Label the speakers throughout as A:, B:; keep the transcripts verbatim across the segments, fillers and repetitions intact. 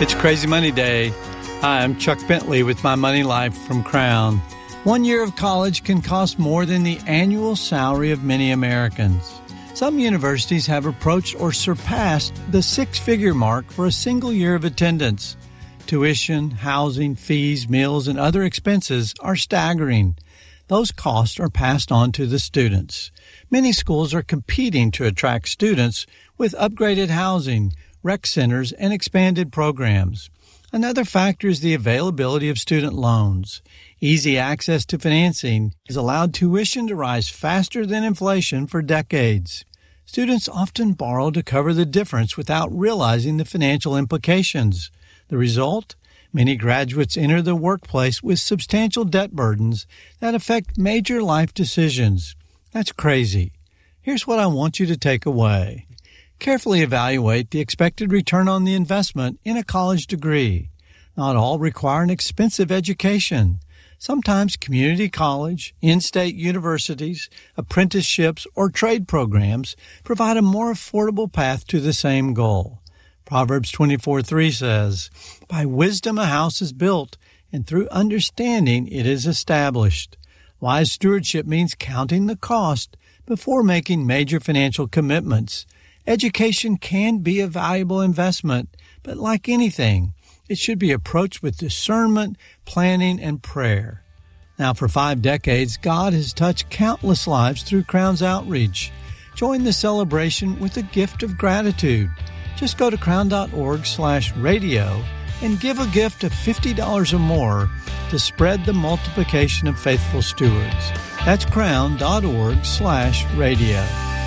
A: It's Crazy Money Day. Hi, I'm Chuck Bentley with My Money Life from Crown. One year of college can cost more than the annual salary of many Americans. Some universities have approached or surpassed the six-figure mark for a single year of attendance. Tuition, housing, fees, meals, and other expenses are staggering. Those costs are passed on to the students. Many schools are competing to attract students with upgraded housing, rec centers, and expanded programs. Another factor is the availability of student loans. Easy access to financing has allowed tuition to rise faster than inflation for decades. Students often borrow to cover the difference without realizing the financial implications. The result? Many graduates enter the workplace with substantial debt burdens that affect major life decisions. That's crazy. Here's what I want you to take away. Carefully evaluate the expected return on the investment in a college degree. Not all require an expensive education. Sometimes community college, in-state universities, apprenticeships, or trade programs provide a more affordable path to the same goal. Proverbs twenty-four three says, "By wisdom a house is built, and through understanding it is established." Wise stewardship means counting the cost before making major financial commitments. Education can be a valuable investment, but like anything, it should be approached with discernment, planning, and prayer. Now, for five decades, God has touched countless lives through Crown's outreach. Join the celebration with a gift of gratitude. Just go to crown.org slash radio and give a gift of fifty dollars or more to spread the multiplication of faithful stewards. That's crown.org slash radio.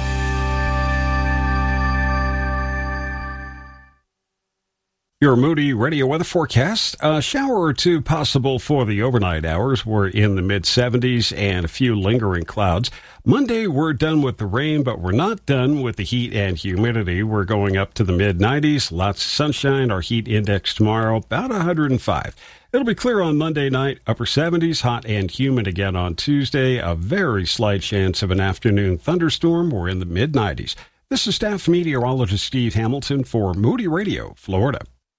B: Your Moody Radio weather forecast. A shower or two possible for the overnight hours. We're in the mid seventies and a few lingering clouds. Monday, we're done with the rain, but we're not done with the heat and humidity. We're going up to the mid nineties. Lots of sunshine. Our heat index tomorrow, about one hundred five. It'll be clear on Monday night, upper seventies, hot and humid again on Tuesday. A very slight chance of an afternoon thunderstorm. We're in the mid nineties. This is staff meteorologist Steve Hamilton for Moody Radio, Florida.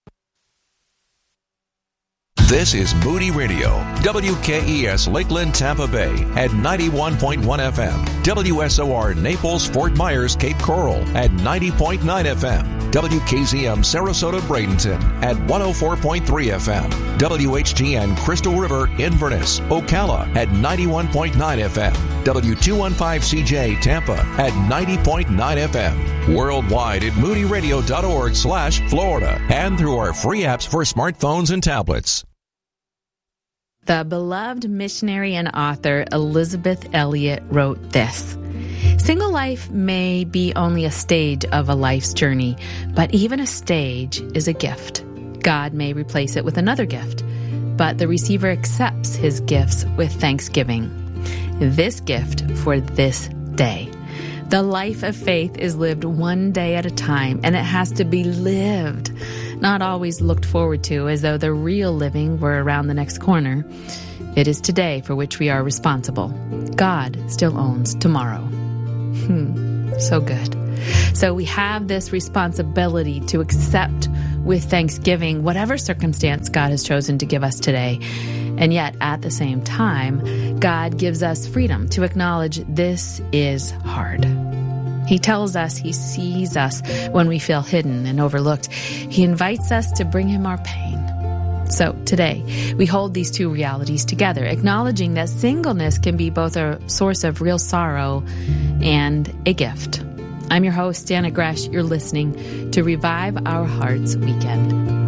C: This is Moody Radio, W K E S Lakeland, Tampa Bay at ninety-one point one F M, W S O R Naples, Fort Myers, Cape Coral at ninety point nine F M, W K Z M Sarasota, Bradenton at one oh four point three F M, W H G N Crystal River, Inverness, Ocala at ninety-one point nine F M, W two fifteen C J Tampa at ninety point nine F M, worldwide at moodyradio.org slash Florida and through our free apps for smartphones and tablets.
D: The beloved missionary and author Elizabeth Elliot wrote this: "Single life may be only a stage of a life's journey, but even a stage is a gift. God may replace it with another gift, but the receiver accepts his gifts with thanksgiving. This gift for this day. The life of faith is lived one day at a time, and it has to be lived, not always looked forward to as though the real living were around the next corner. It is today for which we are responsible. God still owns tomorrow." Hmm, so good. So we have this responsibility to accept with thanksgiving whatever circumstance God has chosen to give us today. And yet, at the same time, God gives us freedom to acknowledge this is hard. He tells us he sees us when we feel hidden and overlooked. He invites us to bring him our pain. So today, we hold these two realities together, acknowledging that singleness can be both a source of real sorrow and a gift. I'm your host, Dana Gresh. You're listening to Revive Our Hearts Weekend.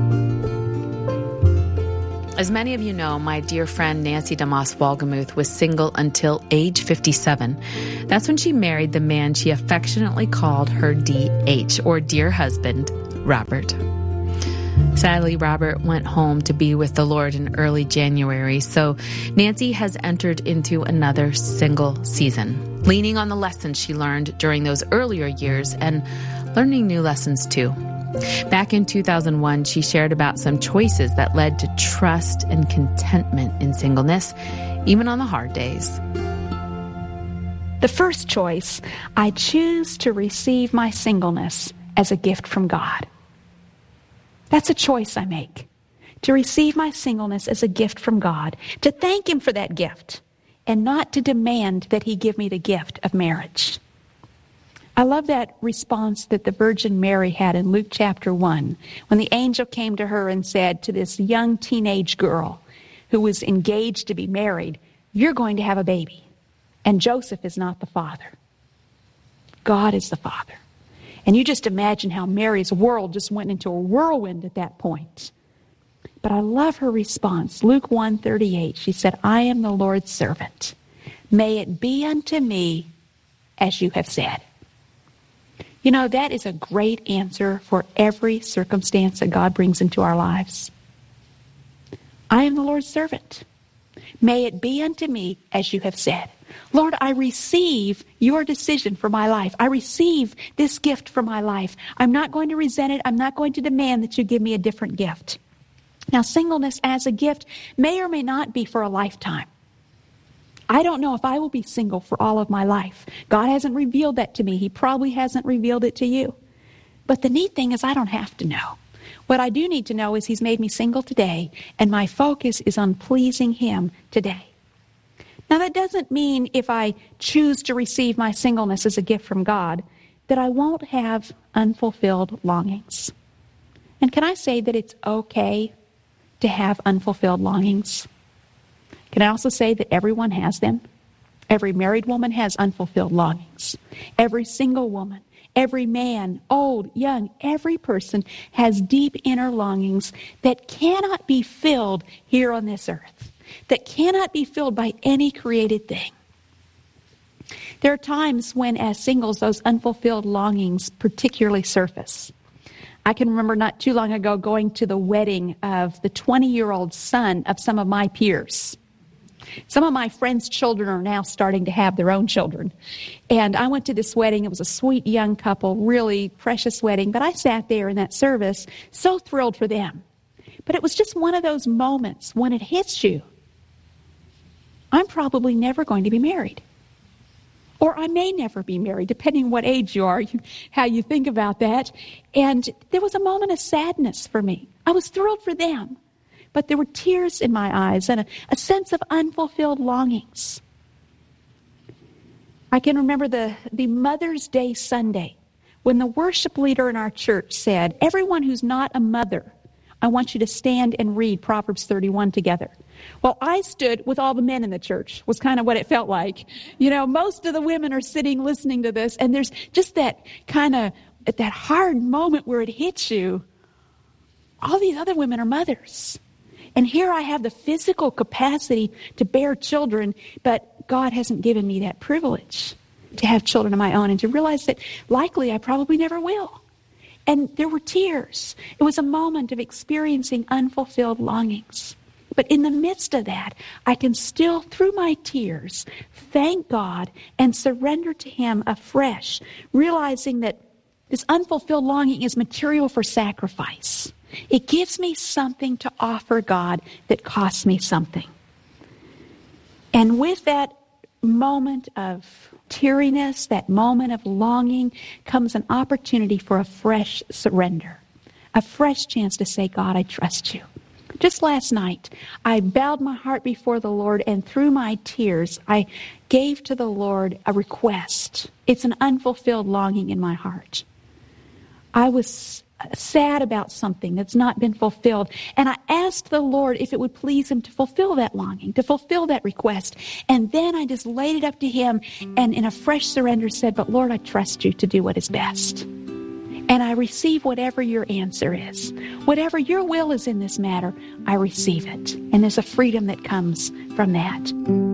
D: As many of you know, my dear friend Nancy DeMoss Wolgemuth was single until age fifty-seven. That's when she married the man she affectionately called her D H, or dear husband, Robert. Sadly, Robert went home to be with the Lord in early January, so Nancy has entered into another single season, leaning on the lessons she learned during those earlier years and learning new lessons too. Back in two thousand one, she shared about some choices that led to trust and contentment in singleness, even on the hard days.
E: The first choice, I choose to receive my singleness as a gift from God. That's a choice I make. To receive my singleness as a gift from God, to thank Him for that gift, and not to demand that He give me the gift of marriage. I love that response that the Virgin Mary had in Luke chapter one, when the angel came to her and said to this young teenage girl who was engaged to be married, "You're going to have a baby, and Joseph is not the father. God is the father." And you just imagine how Mary's world just went into a whirlwind at that point. But I love her response. Luke one thirty-eight, she said, "I am the Lord's servant. May it be unto me as you have said." You know, that is a great answer for every circumstance that God brings into our lives. I am the Lord's servant. May it be unto me as you have said. Lord, I receive your decision for my life. I receive this gift for my life. I'm not going to resent it. I'm not going to demand that you give me a different gift. Now, singleness as a gift may or may not be for a lifetime. I don't know if I will be single for all of my life. God hasn't revealed that to me. He probably hasn't revealed it to you. But the neat thing is I don't have to know. What I do need to know is He's made me single today, and my focus is on pleasing Him today. Now, that doesn't mean if I choose to receive my singleness as a gift from God, that I won't have unfulfilled longings. And can I say that it's okay to have unfulfilled longings? Can I also say that everyone has them? Every married woman has unfulfilled longings. Every single woman, every man, old, young, every person has deep inner longings that cannot be filled here on this earth, that cannot be filled by any created thing. There are times when, as singles, those unfulfilled longings particularly surface. I can remember not too long ago going to the wedding of the twenty-year-old son of some of my peers. Some of my friends' children are now starting to have their own children. And I went to this wedding. It was a sweet young couple, really precious wedding. But I sat there in that service, so thrilled for them. But it was just one of those moments when it hits you. I'm probably never going to be married. Or I may never be married, depending what age you are, how you think about that. And there was a moment of sadness for me. I was thrilled for them. But there were tears in my eyes and a, a sense of unfulfilled longings. I can remember the, the Mother's Day Sunday when the worship leader in our church said, "Everyone who's not a mother, I want you to stand and read Proverbs thirty-one together." Well, I stood with all the men in the church, was kind of what it felt like. You know, most of the women are sitting listening to this, and there's just that kind of, that hard moment where it hits you. All these other women are mothers. And here I have the physical capacity to bear children, but God hasn't given me that privilege to have children of my own and to realize that likely I probably never will. And there were tears. It was a moment of experiencing unfulfilled longings. But in the midst of that, I can still, through my tears, thank God and surrender to Him afresh, realizing that this unfulfilled longing is material for sacrifice. It gives me something to offer God that costs me something. And with that moment of teariness, that moment of longing, comes an opportunity for a fresh surrender, a fresh chance to say, "God, I trust you." Just last night, I bowed my heart before the Lord, and through my tears, I gave to the Lord a request. It's an unfulfilled longing in my heart. I was sad about something that's not been fulfilled. And I asked the Lord if it would please Him to fulfill that longing, to fulfill that request. And then I just laid it up to Him and in a fresh surrender said, "But Lord, I trust you to do what is best." And I receive whatever your answer is. Whatever your will is in this matter, I receive it. And there's a freedom that comes from that.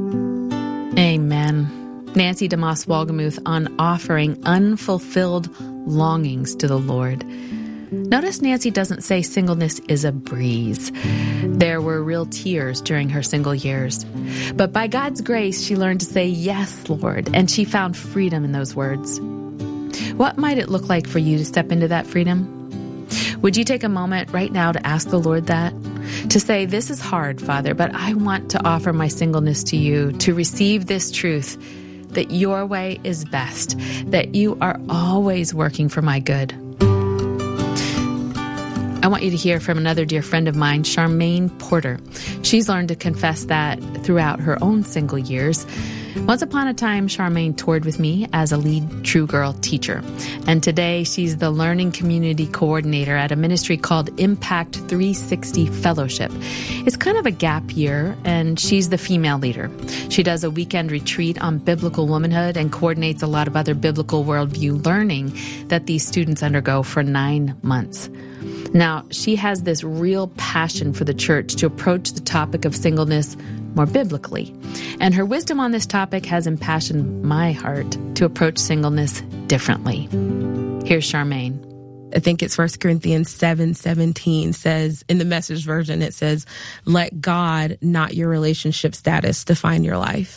D: Amen. Nancy DeMoss Wolgemuth on offering unfulfilled longings to the Lord. Notice Nancy doesn't say singleness is a breeze. There were real tears during her single years. But by God's grace, she learned to say, "Yes, Lord," and she found freedom in those words. What might it look like for you to step into that freedom? Would you take a moment right now to ask the Lord that? To say, "This is hard, Father, but I want to offer my singleness to you, to receive this truth that your way is best, that you are always working for my good." I want you to hear from another dear friend of mine, Charmaine Porter. She's learned to confess that throughout her own single years. Once upon a time, Charmaine toured with me as a lead True Girl teacher. And today, she's the Learning Community Coordinator at a ministry called Impact three sixty Fellowship. It's kind of a gap year, and she's the female leader. She does a weekend retreat on biblical womanhood and coordinates a lot of other biblical worldview learning that these students undergo for nine months. Now, she has this real passion for the church to approach the topic of singleness more biblically. And her wisdom on this topic has impassioned my heart to approach singleness differently. Here's Charmaine.
F: I think it's First Corinthians seven seventeen says, in the Message version, it says, let God, not your relationship status, define your life.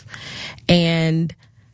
F: And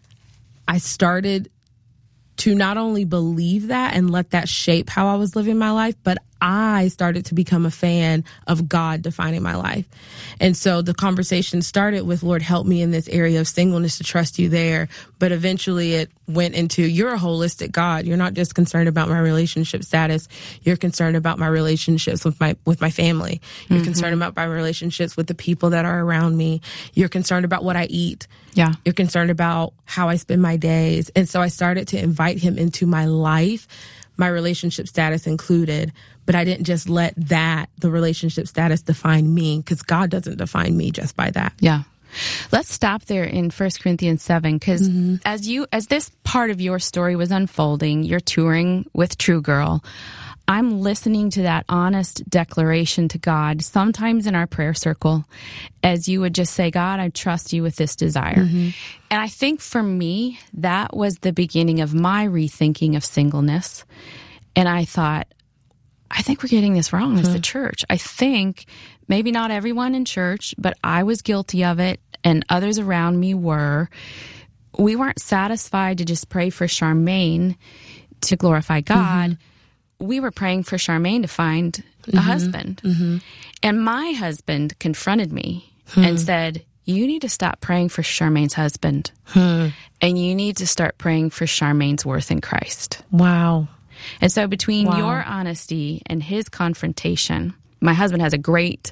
F: I started to not only believe that and let that shape how I was living my life, but I started to become a fan of God defining my life. And so the conversation started with, Lord, help me in this area of singleness to trust you there. But eventually it went into, you're a holistic God. You're not just concerned about my relationship status. You're concerned about my relationships with my, with my family. You're mm-hmm. concerned about my relationships with the people that are around me. You're concerned about what I eat.
D: Yeah.
F: You're concerned about how I spend my days. And so I started to invite him into my life, my relationship status included. But I didn't just let that, the relationship status, define me, because God doesn't define me just by that.
D: Yeah. Let's stop there in First Corinthians seven, because mm-hmm. as you, as this part of your story was unfolding, you're touring with True Girl, I'm listening to that honest declaration to God, sometimes in our prayer circle, as you would just say, God, I trust you with this desire. Mm-hmm. And I think for me, that was the beginning of my rethinking of singleness. And I thought, I think we're getting this wrong as the church. I think maybe not everyone in church, but I was guilty of it and others around me were. We weren't satisfied to just pray for Charmaine to glorify God. Mm-hmm. We were praying for Charmaine to find mm-hmm. a husband. Mm-hmm. And my husband confronted me hmm. and said, you need to stop praying for Charmaine's husband. Hmm. And you need to start praying for Charmaine's worth in Christ.
F: Wow.
D: And so between
F: wow.
D: your honesty and his confrontation, my husband has a great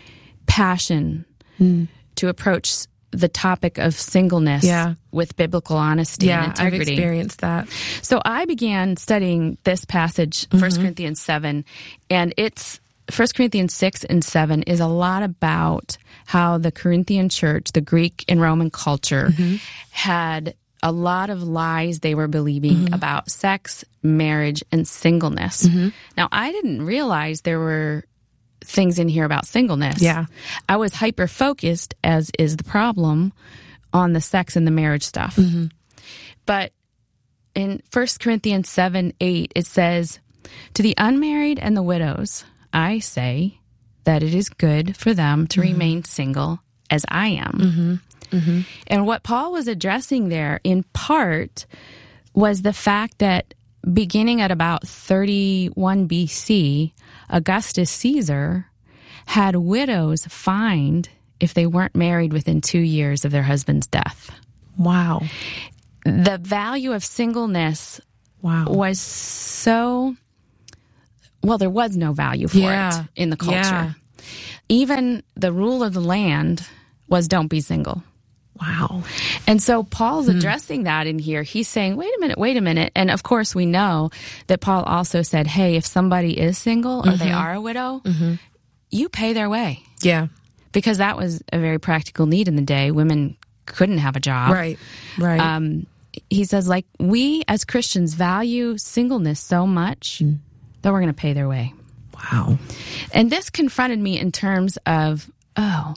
D: passion mm. to approach the topic of singleness yeah. with biblical honesty
F: yeah,
D: and integrity.
F: I've experienced that.
D: So I began studying this passage, mm-hmm. First Corinthians seven, and it's First Corinthians six and seven is a lot about how the Corinthian church, the Greek and Roman culture, mm-hmm. had a lot of lies they were believing mm-hmm. about sex, marriage, and singleness. Mm-hmm. Now, I didn't realize there were things in here about singleness.
F: Yeah.
D: I was hyper-focused, as is the problem, on the sex and the marriage stuff. Mm-hmm. But in First Corinthians seven eight, it says, to the unmarried and the widows, I say that it is good for them to mm-hmm. remain single as I am. Mm-hmm. Mm-hmm. And what Paul was addressing there, in part, was the fact that beginning at about thirty-one B C, Augustus Caesar had widows fined if they weren't married within two years of their husband's death.
F: Wow.
D: The value of singleness
F: wow.
D: was so, well, there was no value for
F: yeah.
D: it in the culture.
F: Yeah.
D: Even the rule of the land was don't be single.
F: Wow.
D: And so Paul's addressing mm. that in here. He's saying, wait a minute, wait a minute. And of course, we know that Paul also said, hey, if somebody is single or mm-hmm. they are a widow, mm-hmm. you pay their way.
F: Yeah.
D: Because that was a very practical need in the day. Women couldn't have a job.
F: Right, right.
D: Um, he says, like, we as Christians value singleness so much mm. that we're going to pay their way.
F: Wow.
D: And this confronted me in terms of, oh,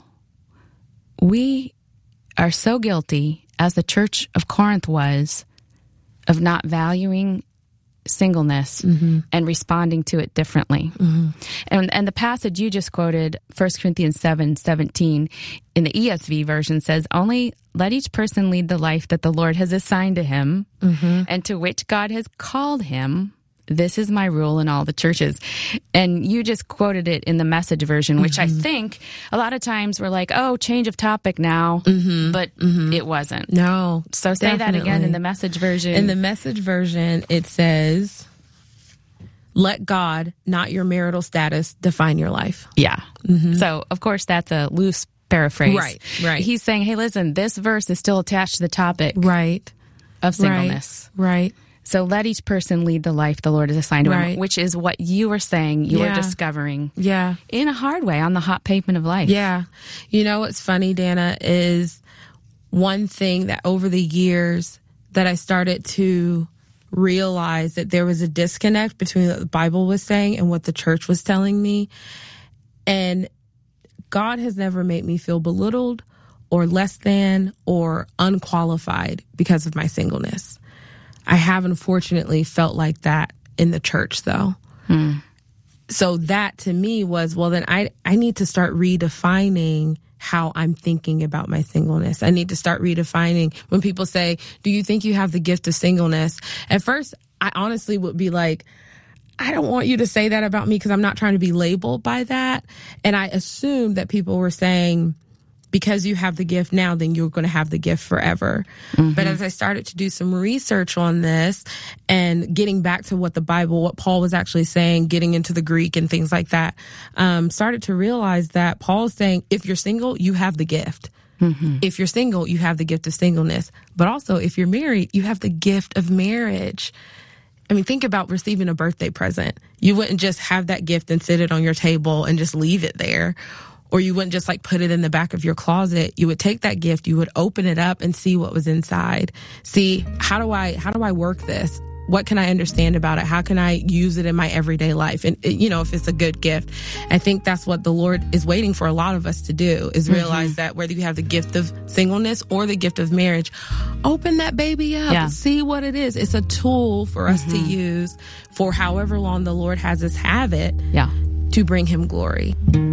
D: we are so guilty, as the church of Corinth was, of not valuing singleness mm-hmm. and responding to it differently. Mm-hmm. And and the passage you just quoted, First Corinthians seven seventeen, in the E S V version says, only let each person lead the life that the Lord has assigned to him mm-hmm. and to which God has called him. This is my rule in all the churches. And you just quoted it in the Message version, which mm-hmm. I think a lot of times we're like, oh, change of topic now, mm-hmm. but mm-hmm. it wasn't.
F: No.
D: So say definitely. That again in the Message version.
F: In the Message version, it says, let God, not your marital status, define your life.
D: Yeah. Mm-hmm. So, of course, that's a loose paraphrase.
F: Right, right.
D: He's saying, hey, listen, this verse is still attached to the topic
F: right.
D: of singleness.
F: Right, right.
D: So let each person lead the life the Lord has assigned to
F: right.
D: him, which is what you were saying, you
F: yeah.
D: were discovering
F: yeah.
D: in a hard way on the hot pavement of life.
F: Yeah. You know what's funny, Dana, is one thing that over the years that I started to realize that there was a disconnect between what the Bible was saying and what the church was telling me. And God has never made me feel belittled or less than or unqualified because of my singleness. I have unfortunately felt like that in the church, though. Hmm. So that to me was, well, then I, I need to start redefining how I'm thinking about my singleness. I need to start redefining when people say, do you think you have the gift of singleness? At first, I honestly would be like, I don't want you to say that about me because I'm not trying to be labeled by that. And I assumed that people were saying, because you have the gift now, then you're going to have the gift forever. Mm-hmm. But as I started to do some research on this and getting back to what the Bible, what Paul was actually saying, getting into the Greek and things like that, um, started to realize that Paul's saying, if you're single, you have the gift. Mm-hmm. If you're single, you have the gift of singleness. But also, if you're married, you have the gift of marriage. I mean, think about receiving a birthday present. You wouldn't just have that gift and sit it on your table and just leave it there. Or you wouldn't just like put it in the back of your closet. You would take that gift, you would open it up and see what was inside. See, how do I, how do I work this? What can I understand about it? How can I use it in my everyday life? And, you know, if it's a good gift, I think that's what the Lord is waiting for a lot of us to do, is realize mm-hmm. that whether you have the gift of singleness or the gift of marriage, open that baby up, yeah. see what it is. It's a tool for us mm-hmm. to use for however long the Lord has us have it
D: yeah.
F: to bring him glory.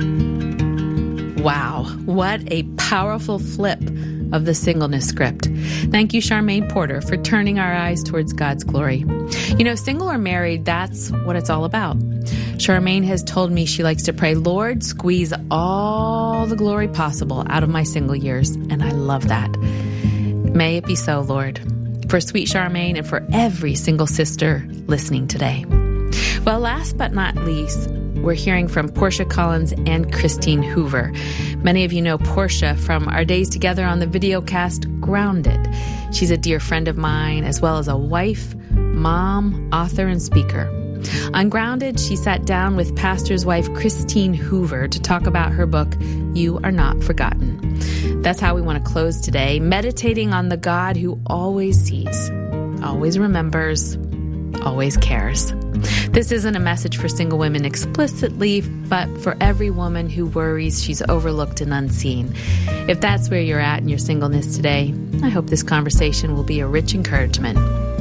D: Wow, what a powerful flip of the singleness script. Thank you, Charmaine Porter, for turning our eyes towards God's glory. You know, single or married, that's what it's all about. Charmaine has told me she likes to pray, Lord, squeeze all the glory possible out of my single years, and I love that. May it be so, Lord, for sweet Charmaine and for every single sister listening today. Well, last but not least, we're hearing from Portia Collins and Christine Hoover. Many of you know Portia from our days together on the videocast Grounded. She's a dear friend of mine, as well as a wife, mom, author, and speaker. On Grounded, she sat down with pastor's wife Christine Hoover to talk about her book, You Are Not Forgotten. That's how we want to close today, meditating on the God who always sees, always remembers, always cares. This isn't a message for single women explicitly, but for every woman who worries she's overlooked and unseen. If that's where you're at in your singleness today, I hope this conversation will be a rich encouragement.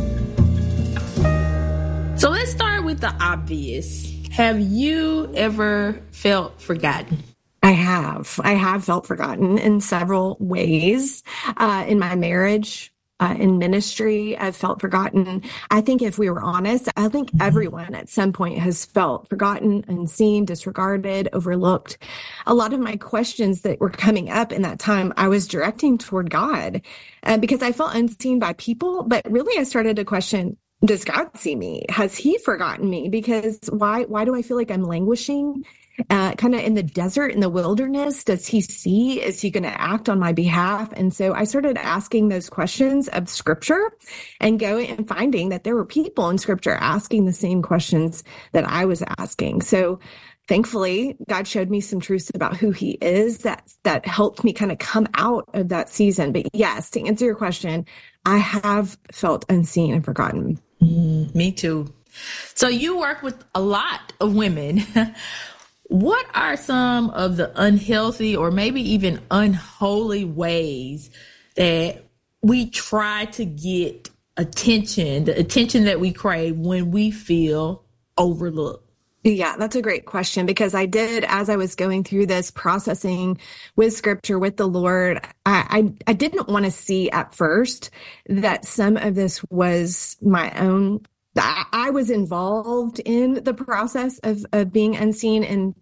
G: So let's start with the obvious. Have you ever felt forgotten?
H: I have. I have felt forgotten in several ways. Uh, in my marriage, Uh, in ministry, I've felt forgotten. I think if we were honest, I think everyone at some point has felt forgotten, unseen, disregarded, overlooked. A lot of my questions that were coming up in that time, I was directing toward God uh, because I felt unseen by people. But really, I started to question, does God see me? Has he forgotten me? Because why, why do I feel like I'm languishing? Uh, kind of in the desert, in the wilderness? Does he see? Is he going to act on my behalf? And so I started asking those questions of Scripture and going and finding that there were people in Scripture asking the same questions that I was asking. So thankfully, God showed me some truths about who he is that, that helped me kind of come out of that season. But yes, to answer your question, I have felt unseen and forgotten.
G: Mm, me too. So you work with a lot of women. What are some of the unhealthy or maybe even unholy ways that we try to get attention, the attention that we crave when we feel overlooked?
H: Yeah, that's a great question, because I did, as I was going through this processing with Scripture, with the Lord, I, I, I didn't want to see at first that some of this was my own. I was involved in the process of, of being unseen and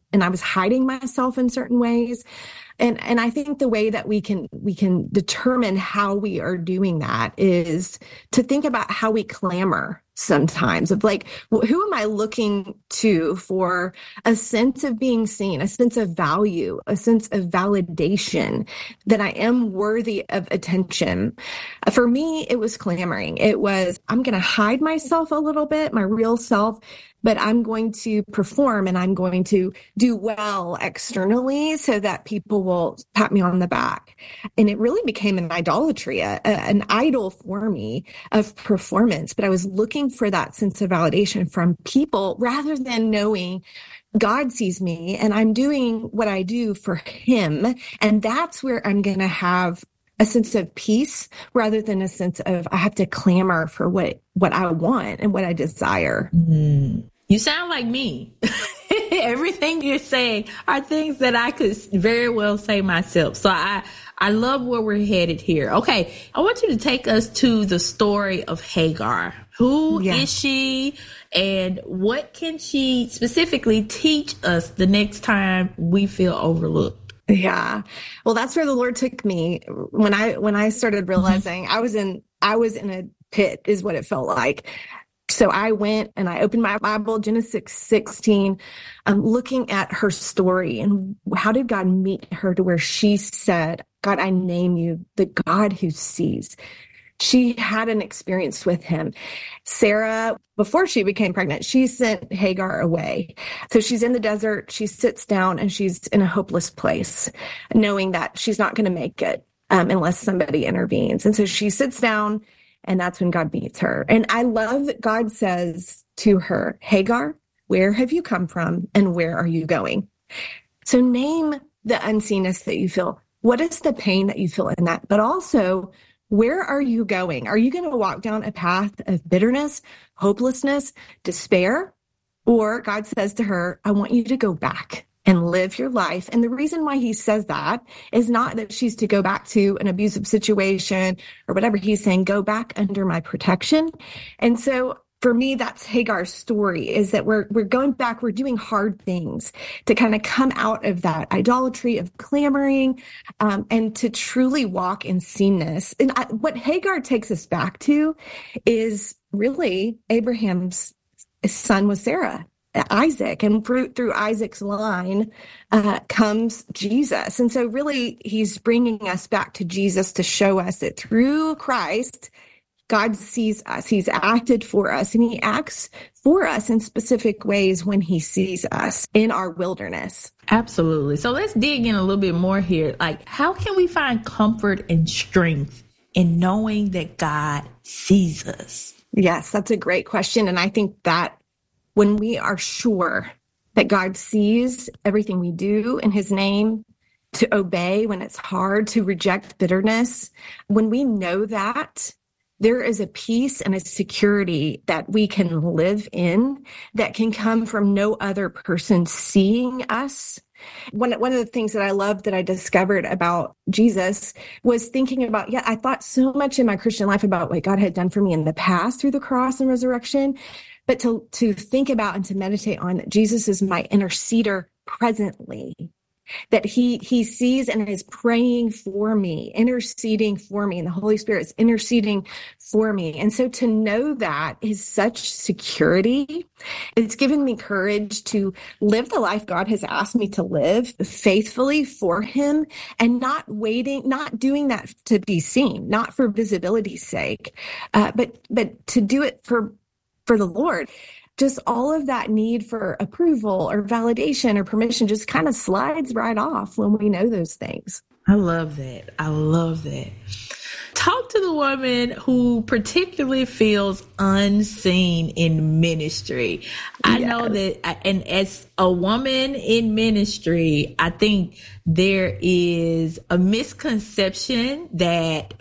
H: and I was hiding myself in certain ways. And and I think the way that we can we can determine how we are doing that is to think about how we clamor sometimes, of like, who am I looking to for a sense of being seen, a sense of value, a sense of validation, that I am worthy of attention. For me, it was clamoring. It was, I'm going to hide myself a little bit, my real self, but I'm going to perform and I'm going to do well externally so that people will pat me on the back. And it really became an idolatry, a, a, an idol for me of performance. But I was looking for that sense of validation from people rather than knowing God sees me and I'm doing what I do for him. And that's where I'm going to have a sense of peace rather than a sense of I have to clamor for what, what I want and what I desire.
G: Mm. You sound like me. Everything you're saying are things that I could very well say myself. So I, I love where we're headed here. Okay. I want you to take us to the story of Hagar. Who yeah. is she and what can she specifically teach us the next time we feel overlooked?
H: Yeah. Well, that's where the Lord took me when I, when I started realizing mm-hmm. I was in, I was in a pit is what it felt like. So I went and I opened my Bible, Genesis sixteen, um, looking at her story and how did God meet her to where she said, God, I name you the God who sees. She had an experience with him. Sarah, before she became pregnant, she sent Hagar away. So she's in the desert. She sits down and she's in a hopeless place, knowing that she's not going to make it um, unless somebody intervenes. And so she sits down. And that's when God meets her. And I love that God says to her, Hagar, where have you come from and where are you going? So name the unseenness that you feel. What is the pain that you feel in that? But also, where are you going? Are you going to walk down a path of bitterness, hopelessness, despair? Or God says to her, I want you to go back and live your life. And the reason why he says that is not that she's to go back to an abusive situation or whatever. He's saying, go back under my protection. And so for me, that's Hagar's story, is that we're we're going back, we're doing hard things to kind of come out of that idolatry of clamoring um, and to truly walk in seenness. And I, what Hagar takes us back to is really Abraham's son was Sarah. Isaac, and through, through Isaac's line uh, comes Jesus. And so really he's bringing us back to Jesus to show us that through Christ, God sees us. He's acted for us, and he acts for us in specific ways when he sees us in our wilderness.
G: Absolutely. So let's dig in a little bit more here. Like, how can we find comfort and strength in knowing that God sees us?
H: Yes, that's a great question. And I think that when we are sure that God sees everything we do in his name, to obey when it's hard, to reject bitterness, when we know that, there is a peace and a security that we can live in that can come from no other person seeing us. One, one of the things that I loved that I discovered about Jesus was thinking about, yeah, I thought so much in my Christian life about what God had done for me in the past through the cross and resurrection. But to, to think about and to meditate on that Jesus is my interceder presently, that he, he sees and is praying for me, interceding for me, and the Holy Spirit is interceding for me. And so to know that is such security. It's given me courage to live the life God has asked me to live faithfully for him and not waiting, not doing that to be seen, not for visibility's sake, uh, but, but to do it for for the Lord. Just all of that need for approval or validation or permission just kind of slides right off when we know those things.
G: I love that. I love that. Talk to the woman who particularly feels unseen in ministry. I yes. know that, and as a woman in ministry, I think there is a misconception that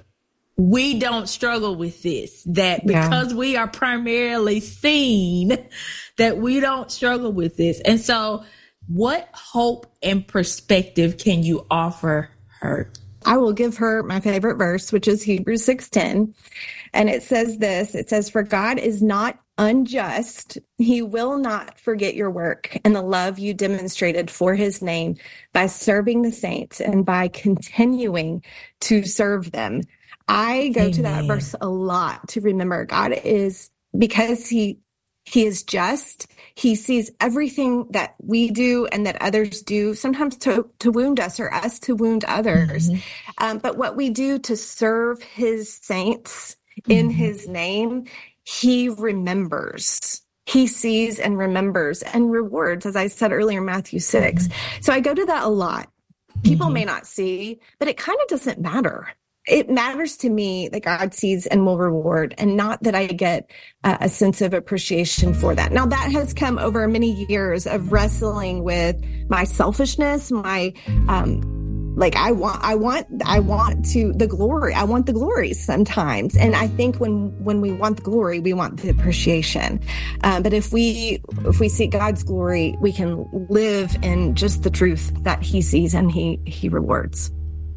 G: we don't struggle with this, that because yeah. we are primarily seen, that we don't struggle with this. And so what hope and perspective can you offer her?
H: I will give her my favorite verse, which is Hebrews six ten. And it says this, it says, for God is not unjust, he will not forget your work and the love you demonstrated for his name by serving the saints and by continuing to serve them. I go Amen. To that verse a lot to remember God is, because he He is just. He sees everything that we do and that others do, sometimes to, to wound us or us to wound others. Mm-hmm. Um, but what we do to serve his saints mm-hmm. in his name, he remembers. He sees and remembers and rewards, as I said earlier in Matthew six. Mm-hmm. So I go to that a lot. People mm-hmm. may not see, but it kind of doesn't matter. It matters to me that God sees and will reward, and not that I get uh, a sense of appreciation for that. Now, that has come over many years of wrestling with my selfishness, my, um, like I want, I want, I want to the glory. I want the glory sometimes. And I think when, when we want the glory, we want the appreciation. Uh, but if we, if we seek God's glory, we can live in just the truth that he sees and he, he rewards.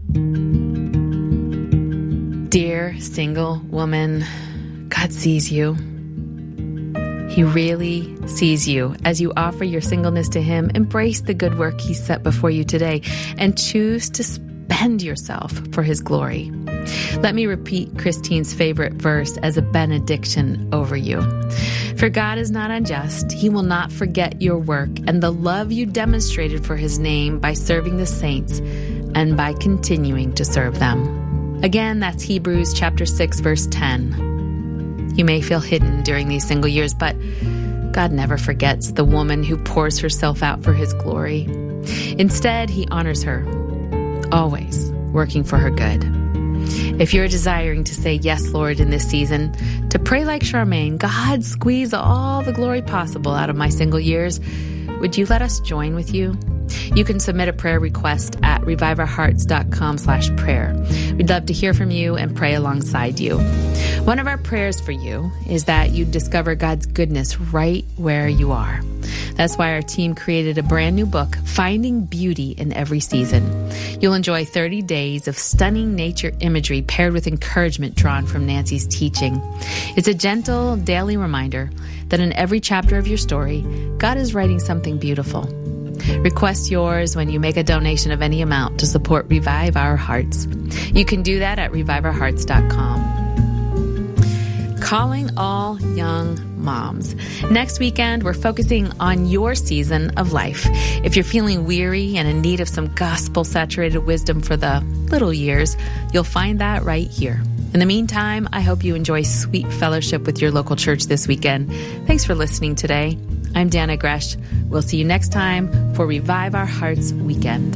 D: Dear single woman, God sees you. He really sees you. As you offer your singleness to him, embrace the good work he set before you today and choose to spend yourself for his glory. Let me repeat Christine's favorite verse as a benediction over you. For God is not unjust. He will not forget your work and the love you demonstrated for his name by serving the saints and by continuing to serve them. Again, that's Hebrews chapter six, verse ten. You may feel hidden during these single years, but God never forgets the woman who pours herself out for his glory. Instead, he honors her, always working for her good. If you're desiring to say yes, Lord, in this season, to pray like Charmaine, God, squeeze all the glory possible out of my single years, would you let us join with you? You can submit a prayer request at revive our hearts dot com slash prayer. We'd love to hear from you and pray alongside you. One of our prayers for you is that you discover God's goodness right where you are. That's why our team created a brand new book, Finding Beauty in Every Season. You'll enjoy thirty days of stunning nature imagery paired with encouragement drawn from Nancy's teaching. It's a gentle daily reminder that in every chapter of your story, God is writing something beautiful. Request yours when you make a donation of any amount to support Revive Our Hearts. You can do that at revive our hearts dot com. Calling all young moms. Next weekend, we're focusing on your season of life. If you're feeling weary and in need of some gospel-saturated wisdom for the little years, you'll find that right here. In the meantime, I hope you enjoy sweet fellowship with your local church this weekend. Thanks for listening today. I'm Dana Gresh. We'll see you next time for Revive Our Hearts Weekend.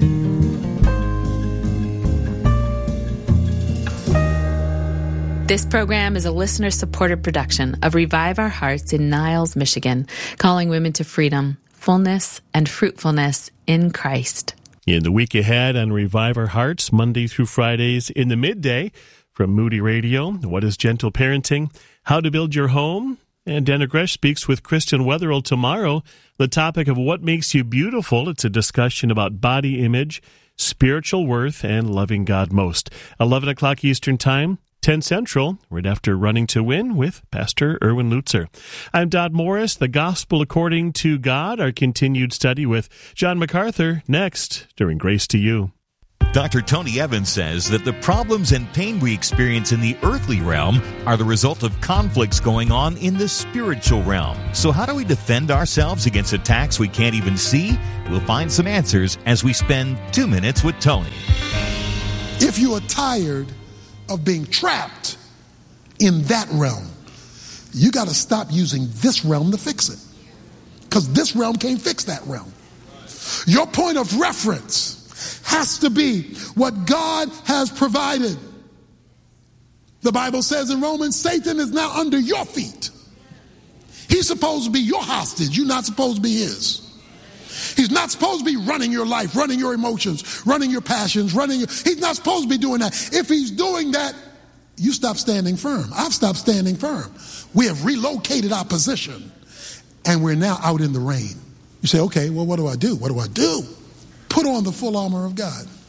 D: This program is a listener-supported production of Revive Our Hearts in Niles, Michigan, calling women to freedom, fullness, and fruitfulness in Christ.
I: In the week ahead on Revive Our Hearts, Monday through Fridays in the midday, from Moody Radio, What is Gentle Parenting? How to Build Your Home? And Dana Gresh speaks with Kristen Wetherill tomorrow, the topic of What Makes You Beautiful. It's a discussion about body image, spiritual worth, and loving God most. eleven o'clock Eastern Time, ten Central, right after Running to Win with Pastor Erwin Lutzer. I'm Dodd Morris, The Gospel According to God, our continued study with John MacArthur, next during Grace to You.
J: Doctor Tony Evans says that the problems and pain we experience in the earthly realm are the result of conflicts going on in the spiritual realm. So how do we defend ourselves against attacks we can't even see? We'll find some answers as we spend two minutes with Tony.
K: If you are tired of being trapped in that realm, you got to stop using this realm to fix it. Because this realm can't fix that realm. Your point of reference has to be what God has provided. The Bible says in Romans, Satan is now under your feet. He's supposed to be your hostage. You're not supposed to be his. He's not supposed to be running your life, running your emotions, running your passions, running your, he's not supposed to be doing that. If he's doing that, you stop standing firm. I've stopped standing firm. We have relocated our position and we're now out in the rain. You say, okay, well, what do I do? What do I do? Put on the full armor of God.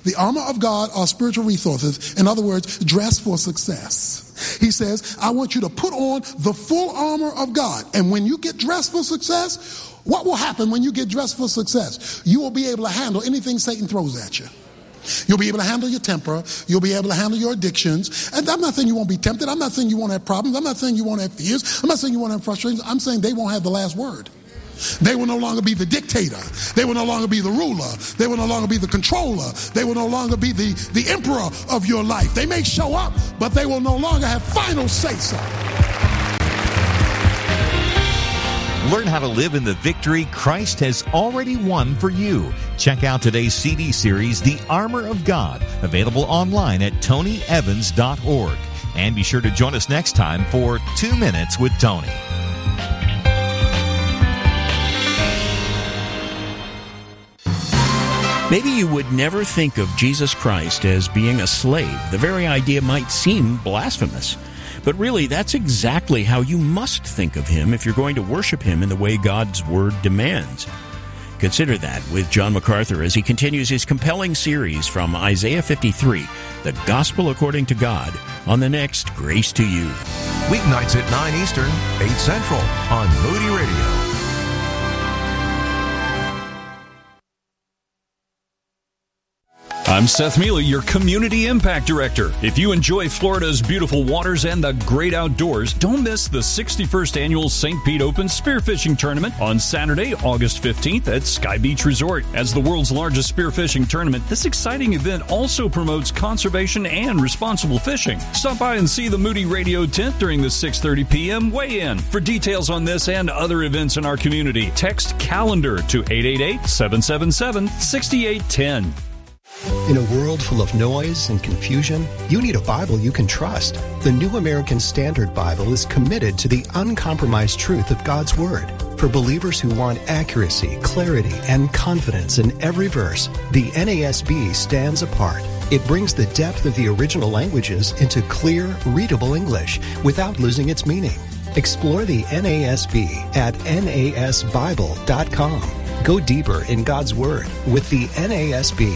K: The armor of God are spiritual resources. In other words, dress for success. He says, I want you to put on the full armor of God. And when you get dressed for success, what will happen when you get dressed for success? You will be able to handle anything Satan throws at you. You'll be able to handle your temper. You'll be able to handle your addictions. And I'm not saying you won't be tempted. I'm not saying you won't have problems. I'm not saying you won't have fears. I'm not saying you won't have frustrations. I'm saying they won't have the last word. They will no longer be the dictator. They will no longer be the ruler. They will no longer be the controller. They will no longer be the, the emperor of your life. They may show up, but they will no longer have final say-so.
J: Learn how to live in the victory Christ has already won for you. Check out today's C D series, The Armor of God, available online at tony evans dot org. And be sure to join us next time for Two Minutes with Tony.
L: Maybe you would never think of Jesus Christ as being a slave. The very idea might seem blasphemous. But really, that's exactly how you must think of him if you're going to worship him in the way God's Word demands. Consider that with John MacArthur as he continues his compelling series from Isaiah fifty-three, The Gospel According to God, on the next Grace to You.
C: Weeknights at nine Eastern, eight Central on Moody Radio.
M: I'm Seth Mealy, your Community Impact Director. If you enjoy Florida's beautiful waters and the great outdoors, don't miss the sixty-first Annual Saint Pete Open Spearfishing Tournament on Saturday, August fifteenth at Sky Beach Resort. As the world's largest spearfishing tournament, this exciting event also promotes conservation and responsible fishing. Stop by and see the Moody Radio tent during the six thirty p.m. weigh-in. For details on this and other events in our community, text CALENDAR to eight eight eight, seven seven seven, six eight one zero.
N: In a world full of noise and confusion, you need a Bible you can trust. The New American Standard Bible is committed to the uncompromised truth of God's Word. For believers who want accuracy, clarity, and confidence in every verse, the N A S B stands apart. It brings the depth of the original languages into clear, readable English without losing its meaning. Explore the N A S B at N A S Bible dot com. Go deeper in God's Word with the N A S B.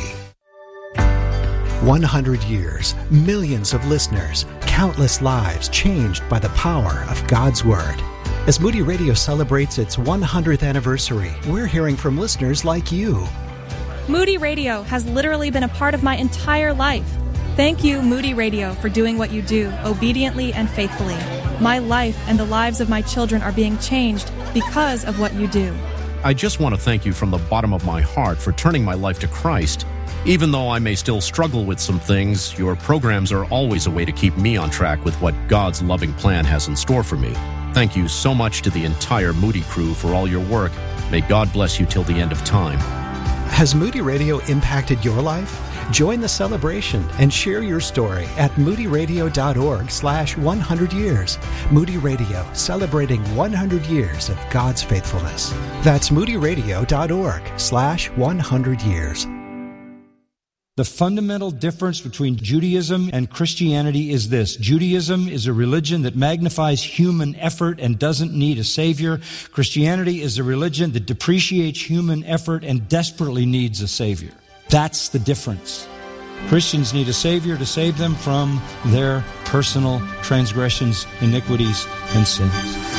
N: one hundred years, millions of listeners, countless lives changed by the power of God's Word. As Moody Radio celebrates its one hundredth anniversary, we're hearing from listeners like you.
O: Moody Radio has literally been a part of my entire life. Thank you, Moody Radio, for doing what you do, obediently and faithfully. My life and the lives of my children are being changed because of what you do.
P: I just want to thank you from the bottom of my heart for turning my life to Christ. Even though I may still struggle with some things, your programs are always a way to keep me on track with what God's loving plan has in store for me. Thank you so much to the entire Moody crew for all your work. May God bless you till the end of time.
N: Has Moody Radio impacted your life? Join the celebration and share your story at moody radio dot org slash one hundred years. Moody Radio, celebrating one hundred years of God's faithfulness. That's moody radio dot org slash one hundred years.
Q: The fundamental difference between Judaism and Christianity is this. Judaism is a religion that magnifies human effort and doesn't need a savior. Christianity is a religion that depreciates human effort and desperately needs a savior. That's the difference. Christians need a savior to save them from their personal transgressions, iniquities, and sins.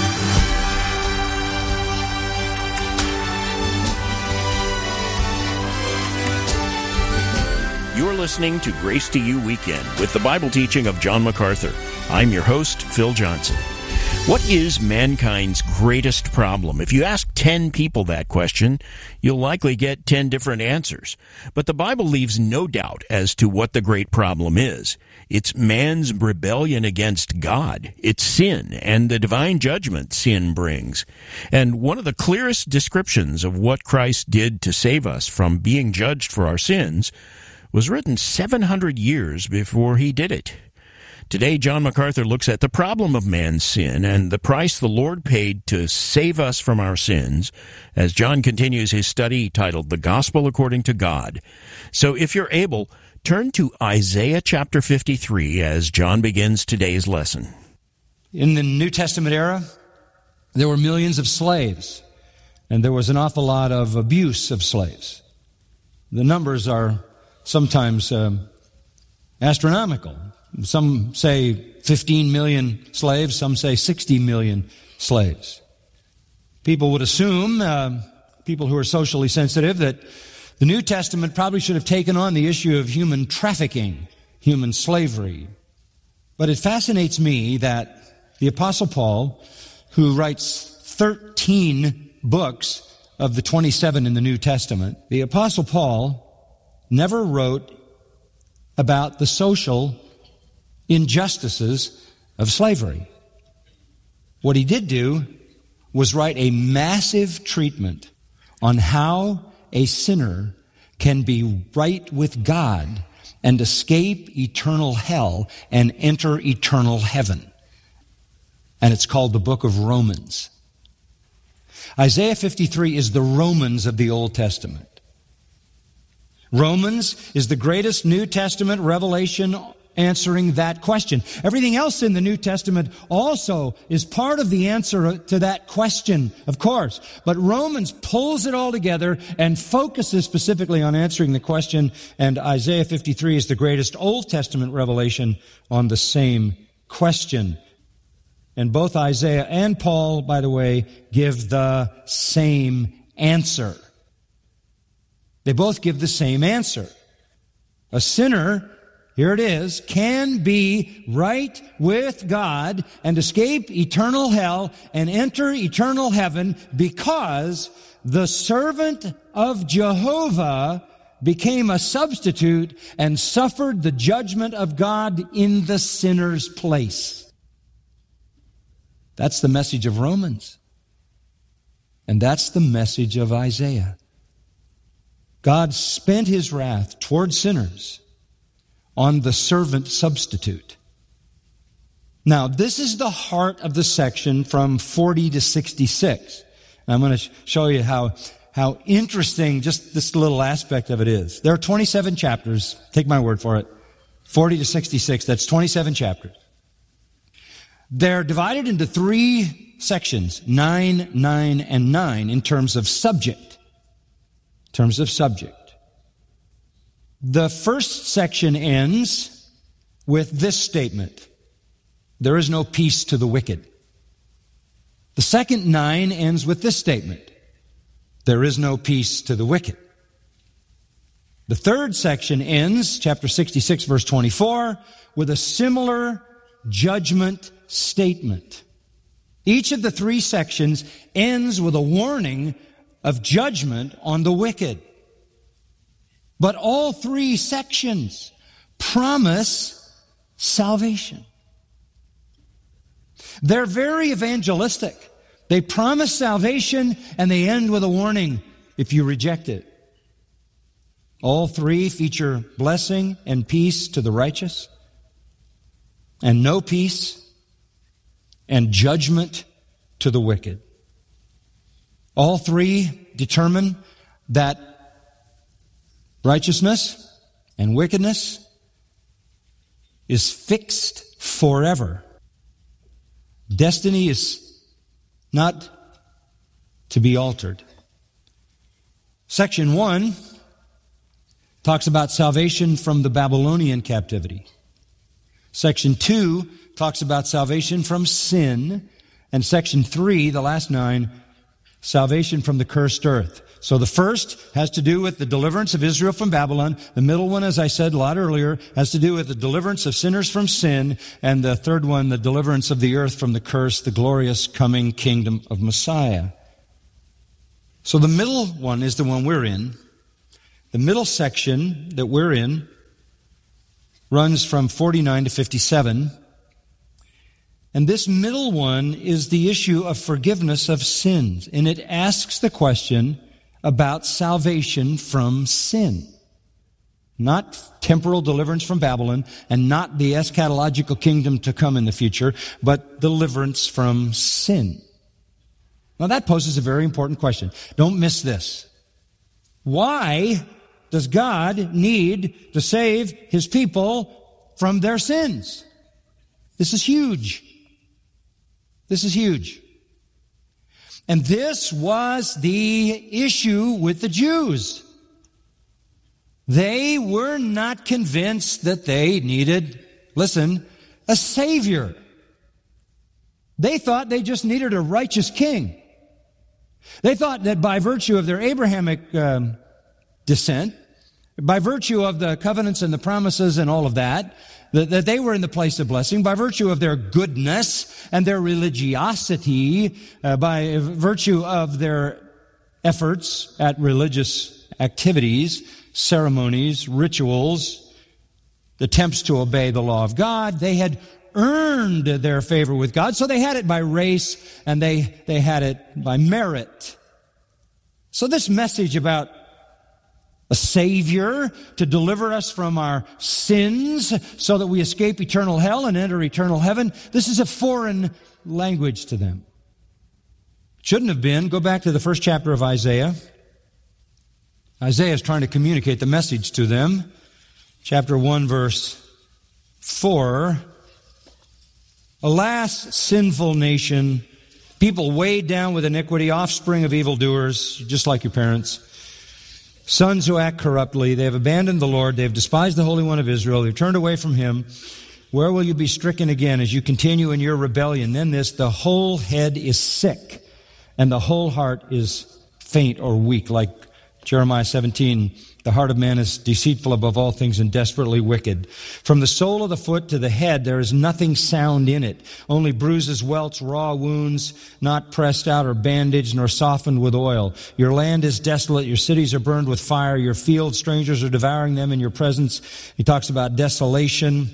L: You're listening to Grace to You Weekend with the Bible teaching of John MacArthur. I'm your host, Phil Johnson. What is mankind's greatest problem? If you ask ten people that question, you'll likely get ten different answers. But the Bible leaves no doubt as to what the great problem is. It's man's rebellion against God. It's sin and the divine judgment sin brings. And one of the clearest descriptions of what Christ did to save us from being judged for our sins was written seven hundred years before he did it. Today, John MacArthur looks at the problem of man's sin and the price the Lord paid to save us from our sins as John continues his study titled The Gospel According to God. So if you're able, turn to Isaiah chapter fifty-three as John begins today's lesson.
Q: In the New Testament era, there were millions of slaves, and there was an awful lot of abuse of slaves. The numbers are sometimes um, astronomical. Some say fifteen million slaves, some say sixty million slaves. People would assume, uh, people who are socially sensitive, that the New Testament probably should have taken on the issue of human trafficking, human slavery. But it fascinates me that the Apostle Paul, who writes thirteen books of the twenty-seven in the New Testament, the Apostle Paul never wrote about the social injustices of slavery. What he did do was write a massive treatment on how a sinner can be right with God and escape eternal hell and enter eternal heaven. And it's called the book of Romans. Isaiah fifty-three is the Romans of the Old Testament. Romans is the greatest New Testament revelation answering that question. Everything else in the New Testament also is part of the answer to that question, of course. But Romans pulls it all together and focuses specifically on answering the question, and Isaiah fifty-three is the greatest Old Testament revelation on the same question. And both Isaiah and Paul, by the way, give the same answer. They both give the same answer. A sinner, here it is, can be right with God and escape eternal hell and enter eternal heaven because the servant of Jehovah became a substitute and suffered the judgment of God in the sinner's place. That's the message of Romans. And that's the message of Isaiah. God spent his wrath toward sinners on the servant substitute. Now, this is the heart of the section from forty to sixty-six. And I'm going to show you how, how interesting just this little aspect of it is. There are twenty-seven chapters. Take my word for it. forty to sixty-six, that's twenty-seven chapters. They're divided into three sections, nine, nine, and nine, in terms of subject. In terms of subject. The first section ends with this statement: there is no peace to the wicked. The second nine ends with this statement: there is no peace to the wicked. The third section ends, chapter sixty-six, verse twenty-four, with a similar judgment statement. Each of the three sections ends with a warning of judgment on the wicked. But all three sections promise salvation. They're very evangelistic. They promise salvation and they end with a warning if you reject it. All three feature blessing and peace to the righteous, and no peace and judgment to the wicked. All three determine that righteousness and wickedness is fixed forever. Destiny is not to be altered. Section one talks about salvation from the Babylonian captivity. Section two talks about salvation from sin. And section three, the last nine, salvation from the cursed earth. So the first has to do with the deliverance of Israel from Babylon. The middle one, as I said a lot earlier, has to do with the deliverance of sinners from sin. And the third one, the deliverance of the earth from the curse, the glorious coming kingdom of Messiah. So the middle one is the one we're in. The middle section that we're in runs from forty-nine to fifty-seven. And this middle one is the issue of forgiveness of sins. And it asks the question about salvation from sin. Not temporal deliverance from Babylon and not the eschatological kingdom to come in the future, but deliverance from sin. Now that poses a very important question. Don't miss this. Why does God need to save his people from their sins? This is huge. This is huge. And this was the issue with the Jews. They were not convinced that they needed, listen, a Savior. They thought they just needed a righteous king. They thought that by virtue of their Abrahamic um, descent, by virtue of the covenants and the promises and all of that, that, that they were in the place of blessing, by virtue of their goodness and their religiosity, uh, by virtue of their efforts at religious activities, ceremonies, rituals, attempts to obey the law of God, they had earned their favor with God. So they had it by race and they, they had it by merit. So this message about a Savior to deliver us from our sins so that we escape eternal hell and enter eternal heaven, this is a foreign language to them. Shouldn't have been. Go back to the first chapter of Isaiah. Isaiah is trying to communicate the message to them. Chapter one, verse four. Alas, sinful nation, people weighed down with iniquity, offspring of evildoers, just like your parents. Sons who act corruptly, they have abandoned the Lord, they have despised the Holy One of Israel, they've turned away from Him. Where will you be stricken again as you continue in your rebellion? Then this, the whole head is sick, and the whole heart is faint or weak, like Jeremiah seventeen. The heart of man is deceitful above all things and desperately wicked. From the sole of the foot to the head, there is nothing sound in it. Only bruises, welts, raw wounds, not pressed out or bandaged, nor softened with oil. Your land is desolate. Your cities are burned with fire. Your fields, strangers are devouring them in your presence. He talks about desolation.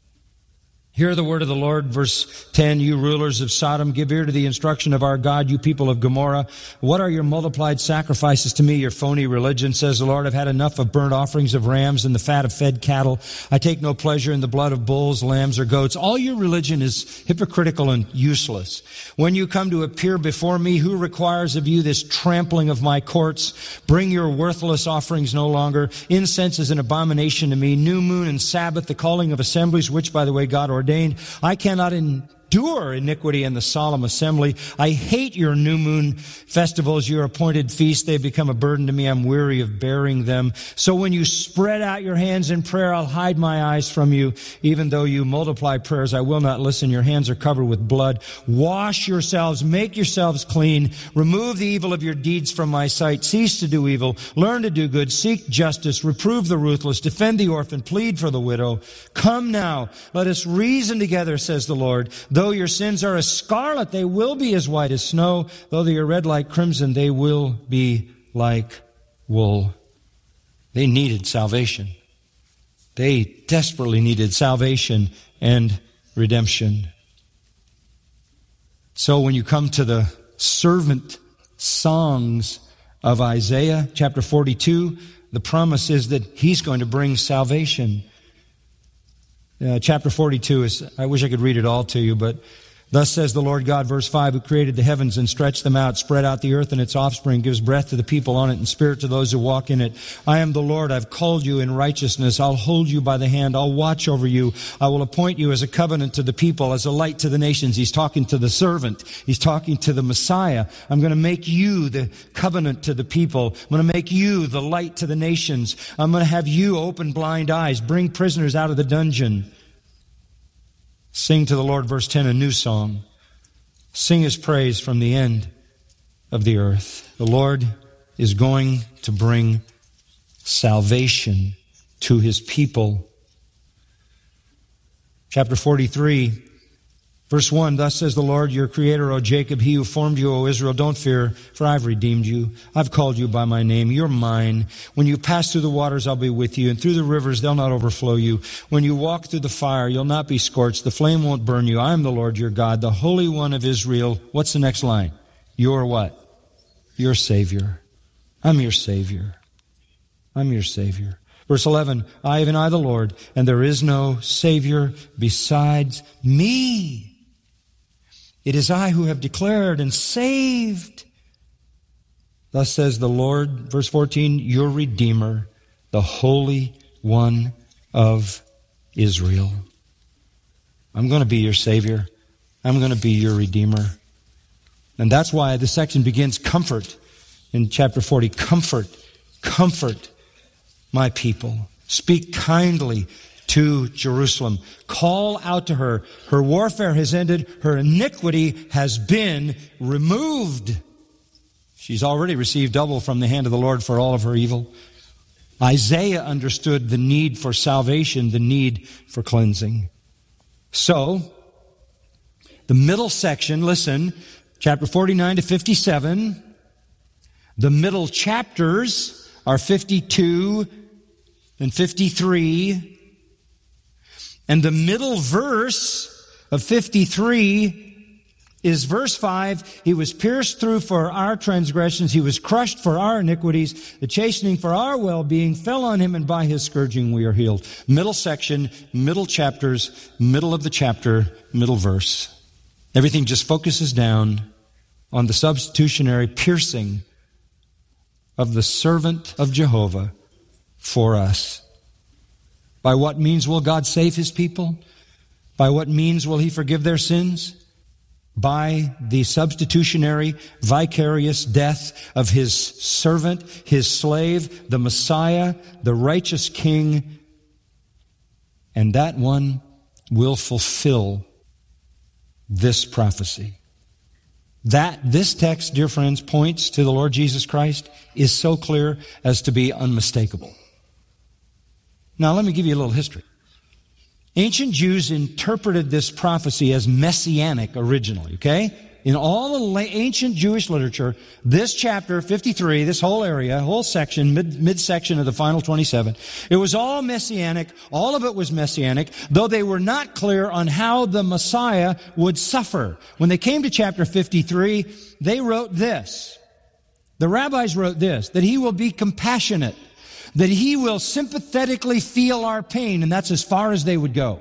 Q: Hear the word of the Lord, verse ten, you rulers of Sodom, give ear to the instruction of our God, you people of Gomorrah. What are your multiplied sacrifices to me, your phony religion, says the Lord. I've had enough of burnt offerings of rams and the fat of fed cattle. I take no pleasure in the blood of bulls, lambs, or goats. All your religion is hypocritical and useless. When you come to appear before me, who requires of you this trampling of my courts? Bring your worthless offerings no longer. Incense is an abomination to me. New moon and Sabbath, the calling of assemblies, which, by the way, God ordained. I cannot endure iniquity in the solemn assembly. I hate your new moon festivals, your appointed feasts. They've become a burden to me. I'm weary of bearing them. So when you spread out your hands in prayer, I'll hide my eyes from you. Even though you multiply prayers, I will not listen. Your hands are covered with blood. Wash yourselves. Make yourselves clean. Remove the evil of your deeds from my sight. Cease to do evil. Learn to do good. Seek justice. Reprove the ruthless. Defend the orphan. Plead for the widow. Come now. Let us reason together, says the Lord. Though your sins are as scarlet, they will be as white as snow. Though they are red like crimson, they will be like wool. They needed salvation. They desperately needed salvation and redemption. So when you come to the servant songs of Isaiah, chapter forty-two, the promise is that He's going to bring salvation. Uh, chapter forty-two is, I wish I could read it all to you, but thus says the Lord God, verse five, who created the heavens and stretched them out, spread out the earth and its offspring, gives breath to the people on it and spirit to those who walk in it. I am the Lord. I've called you in righteousness. I'll hold you by the hand. I'll watch over you. I will appoint you as a covenant to the people, as a light to the nations. He's talking to the servant. He's talking to the Messiah. I'm going to make you the covenant to the people. I'm going to make you the light to the nations. I'm going to have you open blind eyes, bring prisoners out of the dungeon. Sing to the Lord, verse ten, a new song. Sing His praise from the end of the earth. The Lord is going to bring salvation to His people. Chapter forty-three, verse one, thus says the Lord, your Creator, O Jacob, He who formed you, O Israel, don't fear, for I've redeemed you. I've called you by my name. You're mine. When you pass through the waters, I'll be with you, and through the rivers, they'll not overflow you. When you walk through the fire, you'll not be scorched. The flame won't burn you. I am the Lord your God, the Holy One of Israel. What's the next line? You're what? Your Savior. I'm your Savior. I'm your Savior. Verse eleven, I, even I, the Lord, and there is no Savior besides me. It is I who have declared and saved. Thus says the Lord, verse fourteen, your Redeemer, the Holy One of Israel. I'm going to be your Savior. I'm going to be your Redeemer. And that's why this section begins comfort in chapter forty. Comfort, comfort. my people. Speak kindly to Jerusalem. Call out to her. Her warfare has ended. Her iniquity has been removed. She's already received double from the hand of the Lord for all of her evil. Isaiah understood the need for salvation, the need for cleansing. So, the middle section, listen, chapter forty-nine to fifty-seven, the middle chapters are fifty-two and fifty-three, and the middle verse of fifty-three is verse five. He was pierced through for our transgressions. He was crushed for our iniquities. The chastening for our well-being fell on him, and by his scourging we are healed. Middle section, middle chapters, middle of the chapter, middle verse. Everything just focuses down on the substitutionary piercing of the servant of Jehovah for us. By what means will God save his people? By what means will he forgive their sins? By the substitutionary, vicarious death of his servant, his slave, the Messiah, the righteous King. And that one will fulfill this prophecy. That, this text, dear friends, points to the Lord Jesus Christ is so clear as to be unmistakable. Now, let me give you a little history. Ancient Jews interpreted this prophecy as messianic originally, okay? In all the ancient Jewish literature, this chapter fifty-three, this whole area, whole section, mid, midsection of the final twenty-seven, it was all messianic. All of it was messianic, though they were not clear on how the Messiah would suffer. When they came to chapter fifty-three, they wrote this. The rabbis wrote this, that he will be compassionate, that he will sympathetically feel our pain, and that's as far as they would go.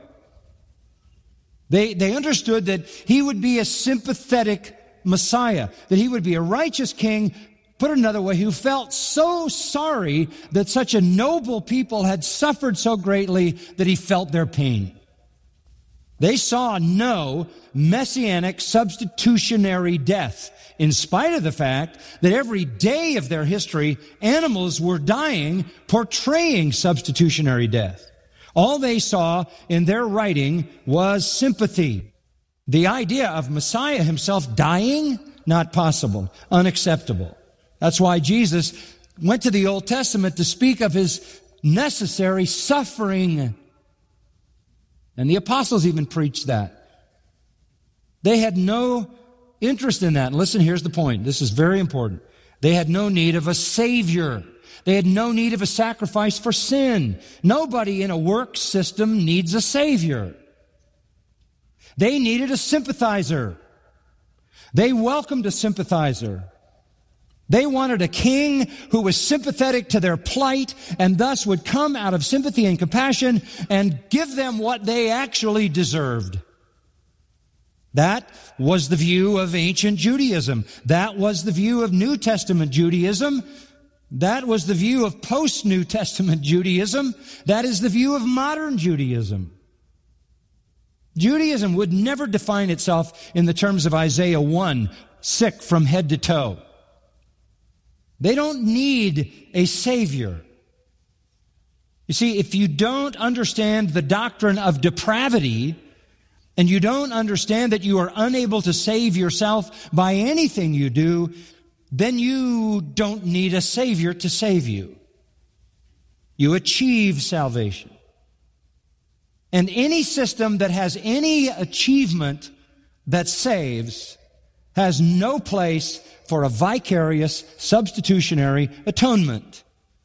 Q: They, they understood that he would be a sympathetic Messiah, that he would be a righteous king, put it another way, who felt so sorry that such a noble people had suffered so greatly that he felt their pain. They saw no messianic substitutionary death, in spite of the fact that every day of their history, animals were dying, portraying substitutionary death. All they saw in their writing was sympathy. The idea of Messiah himself dying, not possible, unacceptable. That's why Jesus went to the Old Testament to speak of his necessary suffering. And the apostles even preached that. They had no interest in that. And listen, here's the point. This is very important. They had no need of a Savior. They had no need of a sacrifice for sin. Nobody in a work system needs a Savior. They needed a sympathizer. They welcomed a sympathizer. They wanted a king who was sympathetic to their plight and thus would come out of sympathy and compassion and give them what they actually deserved. That was the view of ancient Judaism. That was the view of New Testament Judaism. That was the view of post-New Testament Judaism. That is the view of modern Judaism. Judaism would never define itself in the terms of Isaiah one, sick from head to toe. They don't need a Savior. You see, if you don't understand the doctrine of depravity, and you don't understand that you are unable to save yourself by anything you do, then you don't need a Savior to save you. You achieve salvation. And any system that has any achievement that saves has no place for a vicarious, substitutionary atonement.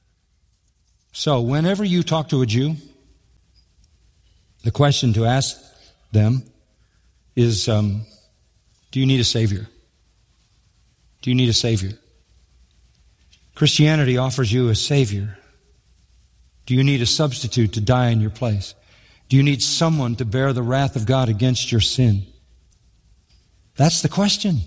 Q: So whenever you talk to a Jew, the question to ask them is, um, do you need a Savior? Do you need a Savior? Christianity offers you a Savior. Do you need a substitute to die in your place? Do you need someone to bear the wrath of God against your sin? That's the question.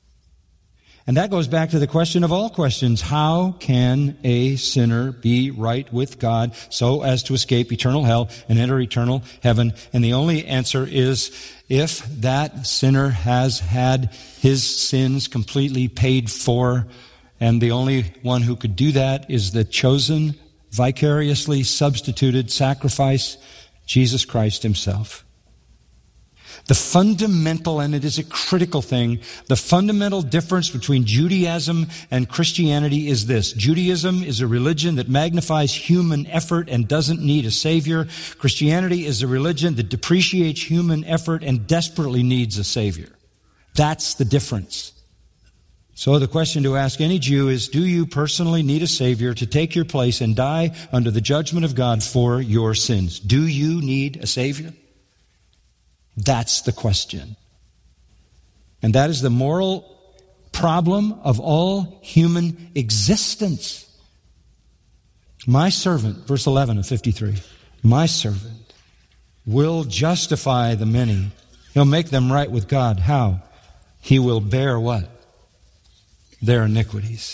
Q: And that goes back to the question of all questions. How can a sinner be right with God so as to escape eternal hell and enter eternal heaven? And the only answer is if that sinner has had his sins completely paid for, and the only one who could do that is the chosen vicariously substituted sacrifice, Jesus Christ himself. The fundamental, and it is a critical thing, the fundamental difference between Judaism and Christianity is this. Judaism is a religion that magnifies human effort and doesn't need a savior. Christianity is a religion that depreciates human effort and desperately needs a savior. That's the difference. So the question to ask any Jew is, do you personally need a Savior to take your place and die under the judgment of God for your sins? Do you need a Savior? That's the question. And that is the moral problem of all human existence. My servant, verse eleven of fifty-three, my servant will justify the many. He'll make them right with God. How? He will bear what? Their iniquities.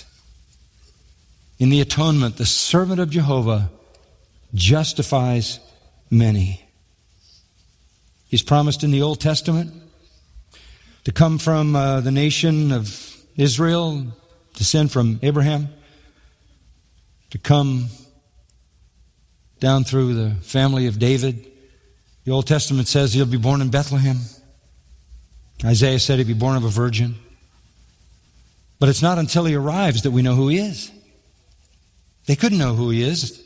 Q: In the atonement, the servant of Jehovah justifies many. He's promised in the Old Testament to come from uh, the nation of Israel, descend from Abraham, to come down through the family of David. The Old Testament says he'll be born in Bethlehem. Isaiah said he'd be born of a virgin. But it's not until he arrives that we know who he is. They couldn't know who he is.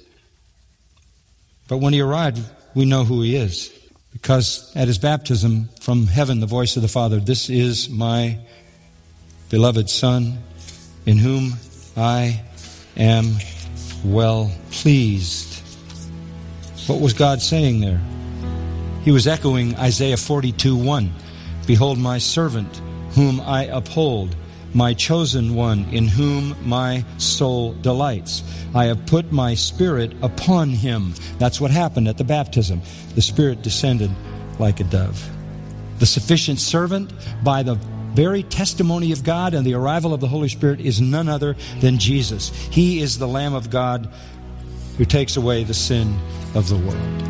Q: But when he arrived, we know who he is. Because at his baptism, from heaven, the voice of the Father, this is my beloved Son, in whom I am well pleased. What was God saying there? He was echoing Isaiah forty-two one. Behold my servant, whom I uphold, my chosen one, in whom my soul delights. I have put my Spirit upon him. That's what happened at the baptism. The Spirit descended like a dove. The sufficient servant, by the very testimony of God and the arrival of the Holy Spirit, is none other than Jesus. He is the Lamb of God who takes away the sin of the world.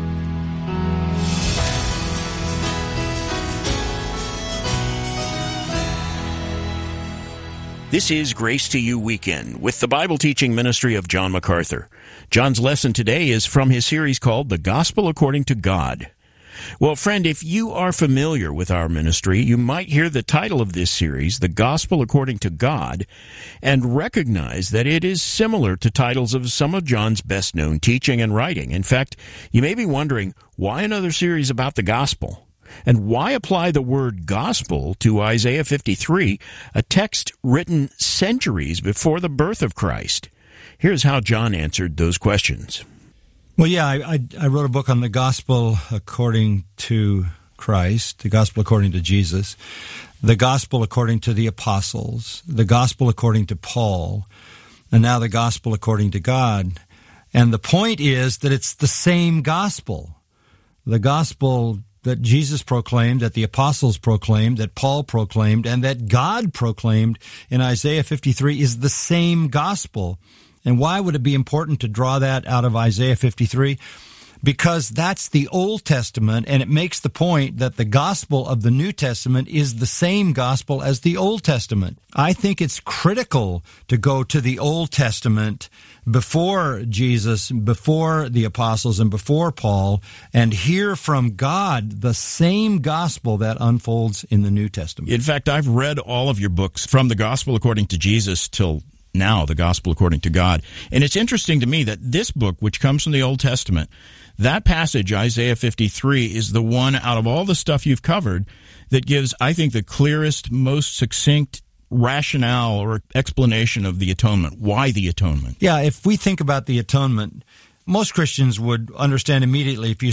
L: This is Grace to You Weekend with the Bible teaching ministry of John MacArthur. John's lesson today is from his series called The Gospel According to God. Well, friend, if you are familiar with our ministry, you might hear the title of this series, The Gospel According to God, and recognize that it is similar to titles of some of John's best-known teaching and writing. In fact, you may be wondering, why another series about the gospel? And why apply the word gospel to Isaiah fifty-three, a text written centuries before the birth of Christ? Here's how John answered those questions.
Q: Well, yeah, I, I, I wrote a book on the gospel according to Christ, the gospel according to Jesus, the gospel according to the apostles, the gospel according to Paul, and now the gospel according to God. And the point is that it's the same gospel. The gospel that Jesus proclaimed, that the apostles proclaimed, that Paul proclaimed, and that God proclaimed in Isaiah fifty-three is the same gospel. And why would it be important to draw that out of Isaiah fifty-three? Because that's the Old Testament, and it makes the point that the gospel of the New Testament is the same gospel as the Old Testament. I think it's critical to go to the Old Testament before Jesus, before the apostles, and before Paul, and hear from God the same gospel that unfolds in the New Testament.
L: In fact, I've read all of your books from the Gospel According to Jesus till now, the Gospel According to God. And it's interesting to me that this book, which comes from the Old Testament, that passage, Isaiah fifty-three, is the one out of all the stuff you've covered that gives, I think, the clearest, most succinct rationale or explanation of the atonement. Why the atonement?
Q: Yeah, if we think about the atonement, most Christians would understand immediately if you